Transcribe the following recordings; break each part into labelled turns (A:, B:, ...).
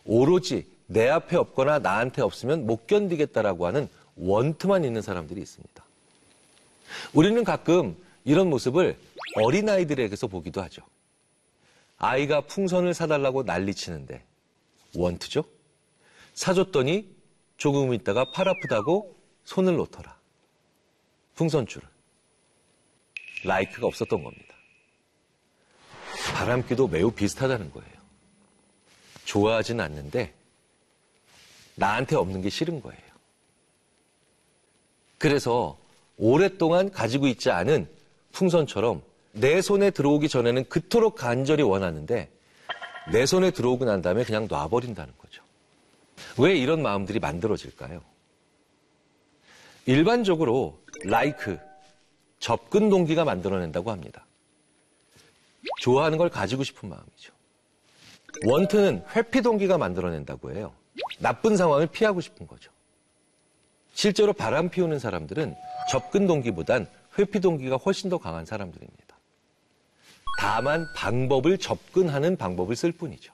A: 오로지 내 앞에 없거나 나한테 없으면 못 견디겠다라고 하는 원투만 있는 사람들이 있습니다. 우리는 가끔 이런 모습을 어린아이들에게서 보기도 하죠. 아이가 풍선을 사달라고 난리치는데 원투죠. 사줬더니 조금 있다가 팔 아프다고 손을 놓더라. 풍선줄을. 라이크가 없었던 겁니다. 바람기도 매우 비슷하다는 거예요. 좋아하진 않는데 나한테 없는 게 싫은 거예요. 그래서 오랫동안 가지고 있지 않은 풍선처럼 내 손에 들어오기 전에는 그토록 간절히 원하는데 내 손에 들어오고 난 다음에 그냥 놔버린다는 거죠. 왜 이런 마음들이 만들어질까요? 일반적으로 라이크, 접근 동기가 만들어낸다고 합니다. 좋아하는 걸 가지고 싶은 마음이죠. 원트는 회피 동기가 만들어낸다고 해요. 나쁜 상황을 피하고 싶은 거죠. 실제로 바람 피우는 사람들은 접근 동기보단 회피 동기가 훨씬 더 강한 사람들입니다. 다만 방법을 접근하는 방법을 쓸 뿐이죠.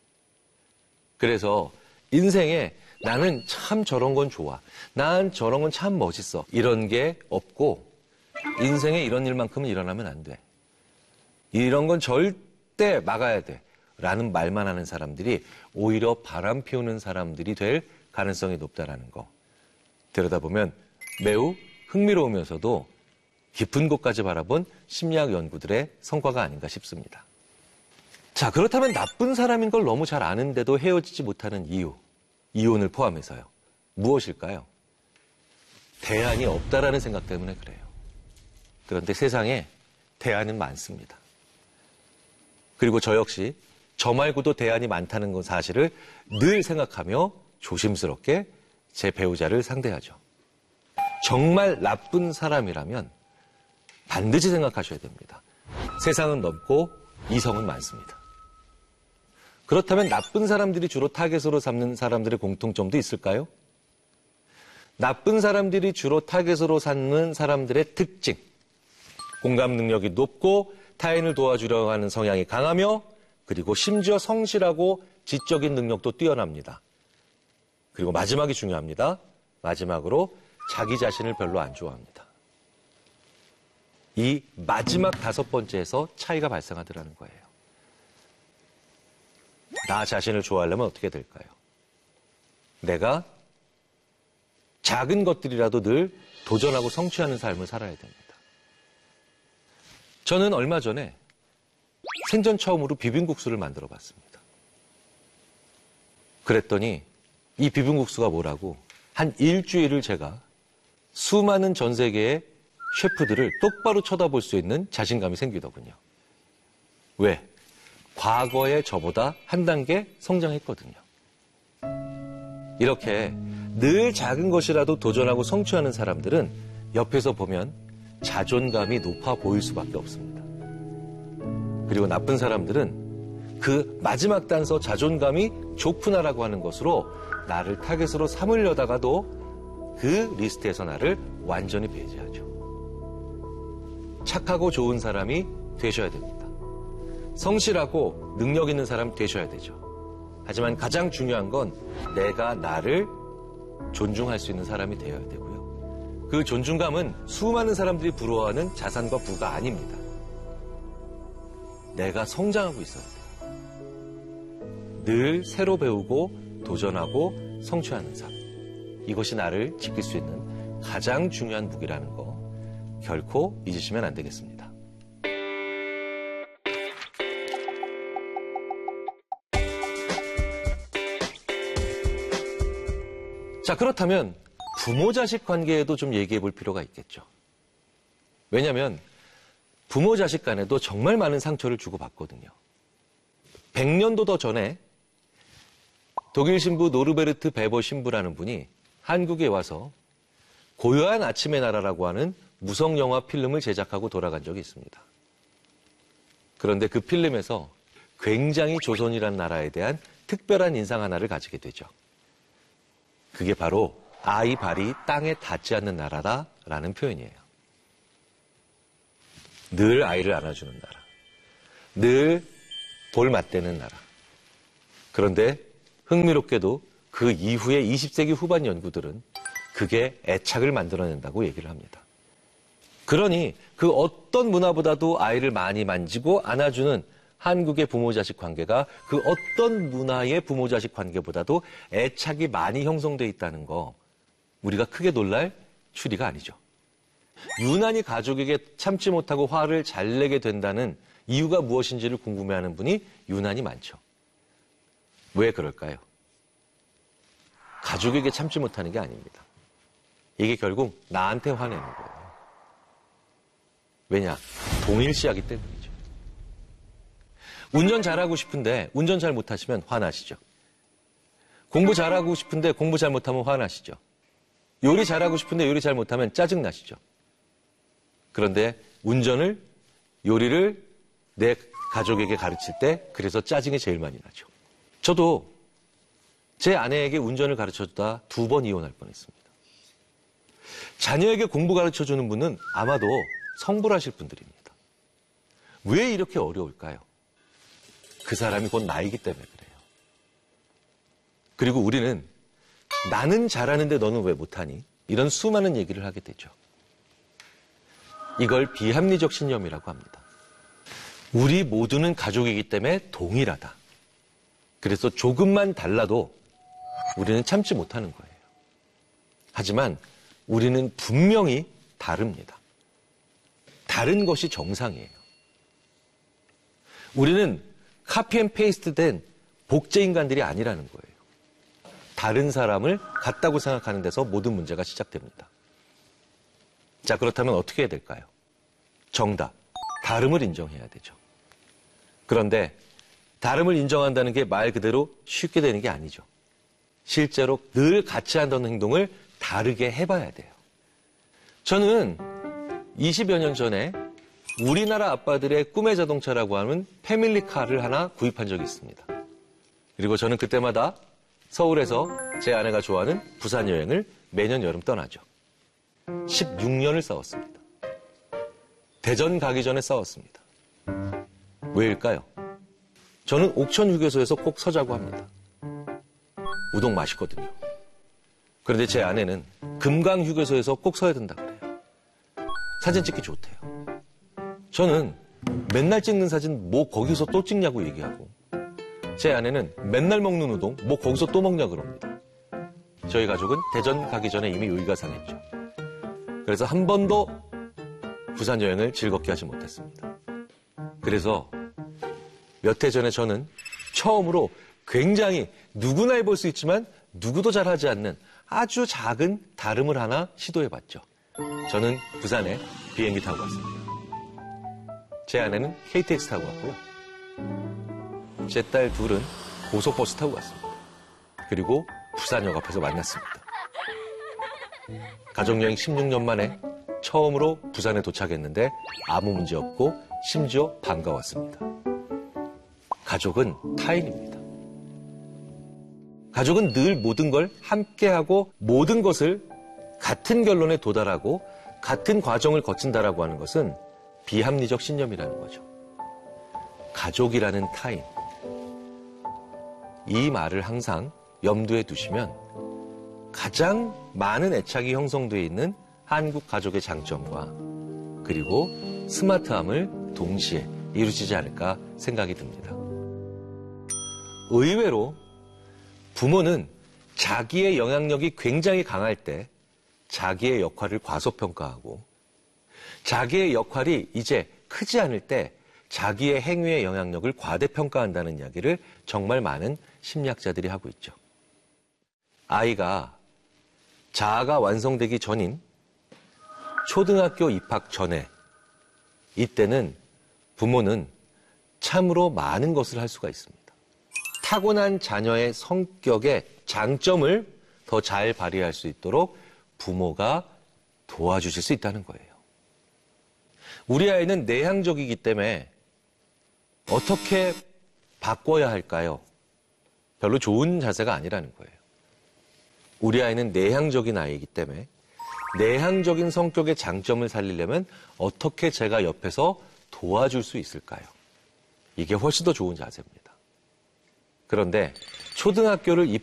A: 그래서 인생에 나는 참 저런 건 좋아. 난 저런 건 참 멋있어. 이런 게 없고 인생에 이런 일만큼은 일어나면 안 돼. 이런 건 절대 막아야 돼. 라는 말만 하는 사람들이 오히려 바람 피우는 사람들이 될 가능성이 높다라는 거. 들여다보면 매우 흥미로우면서도 깊은 곳까지 바라본 심리학 연구들의 성과가 아닌가 싶습니다. 자, 그렇다면 나쁜 사람인 걸 너무 잘 아는데도 헤어지지 못하는 이유, 이혼을 포함해서요. 무엇일까요? 대안이 없다라는 생각 때문에 그래요. 그런데 세상에 대안은 많습니다. 그리고 저 역시 저 말고도 대안이 많다는 건 사실을 늘 생각하며 조심스럽게 제 배우자를 상대하죠. 정말 나쁜 사람이라면 반드시 생각하셔야 됩니다. 세상은 넓고 이성은 많습니다. 그렇다면 나쁜 사람들이 주로 타겟으로 삼는 사람들의 공통점도 있을까요? 나쁜 사람들이 주로 타겟으로 삼는 사람들의 특징. 공감 능력이 높고 타인을 도와주려 하는 성향이 강하며 그리고 심지어 성실하고 지적인 능력도 뛰어납니다. 그리고 마지막이 중요합니다. 마지막으로 자기 자신을 별로 안 좋아합니다. 이 마지막 5번째에서 차이가 발생하더라는 거예요. 나 자신을 좋아하려면 어떻게 될까요? 내가 작은 것들이라도 늘 도전하고 성취하는 삶을 살아야 됩니다. 저는 얼마 전에 생전 처음으로 비빔국수를 만들어 봤습니다. 그랬더니 이 비빔국수가 뭐라고 한 일주일을 제가 수많은 전 세계의 셰프들을 똑바로 쳐다볼 수 있는 자신감이 생기더군요. 왜? 과거의 저보다 한 단계 성장했거든요. 이렇게 늘 작은 것이라도 도전하고 성취하는 사람들은 옆에서 보면 자존감이 높아 보일 수밖에 없습니다. 그리고 나쁜 사람들은 그 마지막 단서 자존감이 좋구나라고 하는 것으로 나를 타겟으로 삼으려다가도 그 리스트에서 나를 완전히 배제하죠. 착하고 좋은 사람이 되셔야 됩니다. 성실하고 능력 있는 사람 되셔야 되죠. 하지만 가장 중요한 건 내가 나를 존중할 수 있는 사람이 되어야 되고요. 그 존중감은 수많은 사람들이 부러워하는 자산과 부가 아닙니다. 내가 성장하고 있어야 돼요. 늘 새로 배우고 도전하고 성취하는 삶. 이것이 나를 지킬 수 있는 가장 중요한 무기라는 거 결코 잊으시면 안 되겠습니다. 자, 그렇다면 부모-자식 관계에도 좀 얘기해 볼 필요가 있겠죠. 왜냐하면 부모-자식 간에도 정말 많은 상처를 주고받거든요. 100년도 더 전에 독일 신부 노르베르트 베버 신부라는 분이 한국에 와서 고요한 아침의 나라라고 하는 무성 영화 필름을 제작하고 돌아간 적이 있습니다. 그런데 그 필름에서 굉장히 조선이라는 나라에 대한 특별한 인상 하나를 가지게 되죠. 그게 바로 아이 발이 땅에 닿지 않는 나라다라는 표현이에요. 늘 아이를 안아주는 나라. 늘 볼 맞대는 나라. 그런데 흥미롭게도 그 이후에 20세기 후반 연구들은 그게 애착을 만들어낸다고 얘기를 합니다. 그러니 그 어떤 문화보다도 아이를 많이 만지고 안아주는 한국의 부모-자식 관계가 그 어떤 문화의 부모-자식 관계보다도 애착이 많이 형성돼 있다는 거 우리가 크게 놀랄 추리가 아니죠. 유난히 가족에게 참지 못하고 화를 잘 내게 된다는 이유가 무엇인지를 궁금해하는 분이 유난히 많죠. 왜 그럴까요? 가족에게 참지 못하는 게 아닙니다. 이게 결국 나한테 화내는 거예요. 왜냐? 동일시하기 때문이죠. 운전 잘하고 싶은데 운전 잘 못하시면 화나시죠. 공부 잘하고 싶은데 공부 잘 못하면 화나시죠. 요리 잘하고 싶은데 요리 잘 못하면 짜증나시죠. 그런데 운전을, 요리를 내 가족에게 가르칠 때 그래서 짜증이 제일 많이 나죠. 저도 제 아내에게 운전을 가르쳐주다 2번 이혼할 뻔했습니다. 자녀에게 공부 가르쳐주는 분은 아마도 성불하실 분들입니다. 왜 이렇게 어려울까요? 그 사람이 곧 나이기 때문에 그래요. 그리고 우리는 나는 잘하는데 너는 왜 못하니? 이런 수많은 얘기를 하게 되죠. 이걸 비합리적 신념이라고 합니다. 우리 모두는 가족이기 때문에 동일하다. 그래서 조금만 달라도 우리는 참지 못하는 거예요. 하지만 우리는 분명히 다릅니다. 다른 것이 정상이에요. 우리는 카피 앤 페이스트 된 복제인간들이 아니라는 거예요. 다른 사람을 같다고 생각하는 데서 모든 문제가 시작됩니다. 자, 그렇다면 어떻게 해야 될까요? 정답, 다름을 인정해야 되죠. 그런데 다름을 인정한다는 게 말 그대로 쉽게 되는 게 아니죠. 실제로 늘 같이 한다는 행동을 다르게 해봐야 돼요. 저는 20여 년 전에 우리나라 아빠들의 꿈의 자동차라고 하는 패밀리카를 하나 구입한 적이 있습니다. 그리고 저는 그때마다 서울에서 제 아내가 좋아하는 부산 여행을 매년 여름 떠나죠. 16년을 싸웠습니다. 대전 가기 전에 싸웠습니다. 왜일까요? 저는 옥천 휴게소에서 꼭 서자고 합니다. 우동 맛있거든요. 그런데 제 아내는 금강 휴게소에서 꼭 서야 된다 그래요. 사진 찍기 좋대요. 저는 맨날 찍는 사진 뭐 거기서 또 찍냐고 얘기하고, 제 아내는 맨날 먹는 우동 뭐 거기서 또 먹냐 그럽니다. 저희 가족은 대전 가기 전에 이미 의가 상했죠. 그래서 한 번도 부산 여행을 즐겁게 하지 못했습니다. 그래서 몇 해 전에 저는 처음으로 굉장히 누구나 해볼 수 있지만 누구도 잘하지 않는 아주 작은 다름을 하나 시도해봤죠. 저는 부산에 비행기 타고 갔습니다. 제 아내는 KTX 타고 갔고요. 제 딸 둘은 고속버스 타고 갔습니다. 그리고 부산역 앞에서 만났습니다. 가족여행 16년 만에 처음으로 부산에 도착했는데 아무 문제 없고 심지어 반가웠습니다. 가족은 타인입니다. 가족은 늘 모든 걸 함께하고 모든 것을 같은 결론에 도달하고 같은 과정을 거친다라고 하는 것은 비합리적 신념이라는 거죠. 가족이라는 타인. 이 말을 항상 염두에 두시면 가장 많은 애착이 형성되어 있는 한국 가족의 장점과 그리고 스마트함을 동시에 이루어지지 않을까 생각이 듭니다. 의외로 부모는 자기의 영향력이 굉장히 강할 때 자기의 역할을 과소평가하고 자기의 역할이 이제 크지 않을 때 자기의 행위의 영향력을 과대평가한다는 이야기를 정말 많은 심리학자들이 하고 있죠. 아이가 자아가 완성되기 전인 초등학교 입학 전에 이때는 부모는 참으로 많은 것을 할 수가 있습니다. 타고난 자녀의 성격의 장점을 더 잘 발휘할 수 있도록 부모가 도와주실 수 있다는 거예요. 우리 아이는 내향적이기 때문에 어떻게 바꿔야 할까요? 별로 좋은 자세가 아니라는 거예요. 우리 아이는 내향적인 아이이기 때문에 내향적인 성격의 장점을 살리려면 어떻게 제가 옆에서 도와줄 수 있을까요? 이게 훨씬 더 좋은 자세입니다. 그런데 초등학교를